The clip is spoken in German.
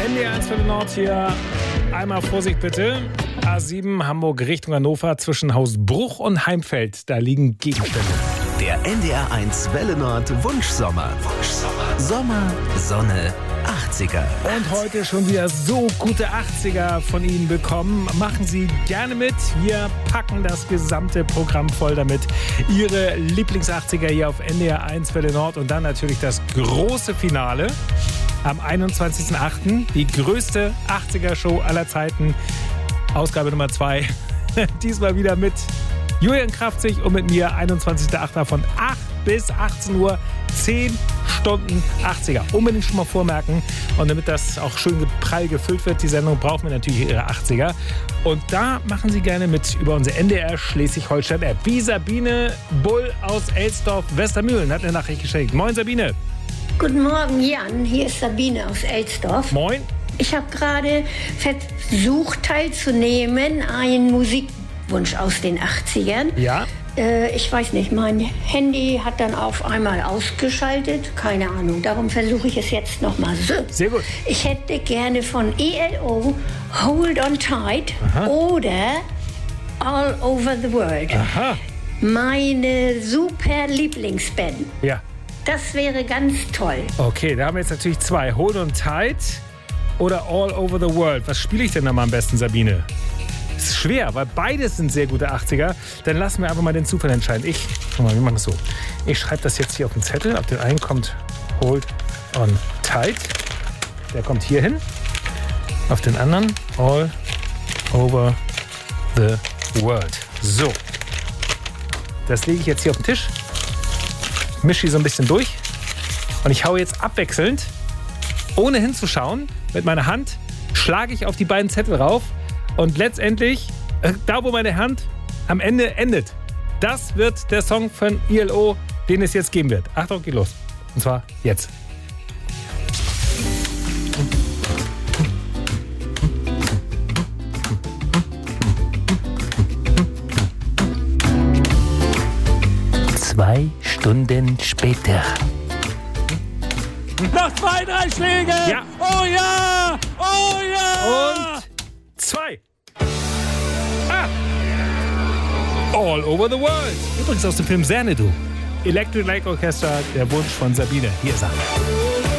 NDR 1 für den Nord hier. Einmal Vorsicht bitte. A7 Hamburg Richtung Hannover zwischen Haus Bruch und Heimfeld. Da liegen Gegenstände. Der NDR 1 Welle Nord Wunschsommer. Sommer, Sonne, 80er. Und heute schon wieder so gute 80er von Ihnen bekommen. Machen Sie gerne mit. Wir packen das gesamte Programm voll damit. Ihre Lieblings-80er hier auf NDR 1 Welle Nord. Und dann natürlich das große Finale am 21.08. Die größte 80er-Show aller Zeiten. Ausgabe Nummer 2. Diesmal wieder mit Julian Kraftzig und mit mir. 21.08. von 8 bis 18 Uhr. 10 Stunden 80er. Unbedingt schon mal vormerken. Und damit das auch schön prall gefüllt wird, die Sendung, brauchen wir natürlich Ihre 80er. Und da machen Sie gerne mit über unsere NDR Schleswig-Holstein-App. Wie Sabine Bull aus Elsdorf-Westermühlen hat eine Nachricht geschickt. Moin Sabine. Guten Morgen, Jan. Hier ist Sabine aus Elsdorf. Moin. Ich habe gerade versucht teilzunehmen, einen Musikwunsch aus den 80ern. Ja. Ich weiß nicht, mein Handy hat dann auf einmal ausgeschaltet. Keine Ahnung, darum versuche ich es jetzt nochmal. So. Sehr gut. Ich hätte gerne von ELO Hold on Tight oder All Over the World. Aha. Meine super Lieblingsband. Ja. Das wäre ganz toll. Okay, da haben wir jetzt natürlich zwei. Hold on Tight oder All Over the World. Was spiele ich denn da mal am besten, Sabine? Das ist schwer, weil beides sind sehr gute 80er. Dann lassen wir einfach mal den Zufall entscheiden. Guck mal, wir machen das so. Ich schreibe das jetzt hier auf den Zettel. Auf den einen kommt Hold on Tight. Der kommt hier hin. Auf den anderen All Over the World. So. Das lege ich jetzt hier auf den Tisch. Mische die so ein bisschen durch. Und ich haue jetzt abwechselnd, ohne hinzuschauen, mit meiner Hand, schlage ich auf die beiden Zettel rauf. Und letztendlich, da wo meine Hand am Ende endet, das wird der Song von ELO, den es jetzt geben wird. Achtung, geht los. Und zwar jetzt. Zwei Stunden später. Noch 2, 3 Schläge! Ja. Oh ja! Oh ja! Und 2. All Over the World. Übrigens aus dem Film Xanadu. Electric Light Orchestra, der Wunsch von Sabine. Hier ist er.